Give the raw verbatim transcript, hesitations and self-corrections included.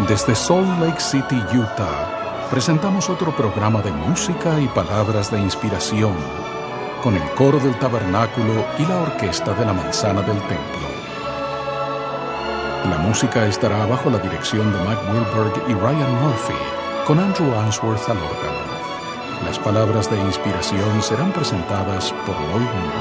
Desde Salt Lake City, Utah, presentamos otro programa de música y palabras de inspiración, con el coro del tabernáculo y la orquesta de la manzana del templo. La música estará bajo la dirección de Mac Wilberg y Ryan Murphy, con Andrew Answorth al órgano. Las palabras de inspiración serán presentadas por Lloyd Moore.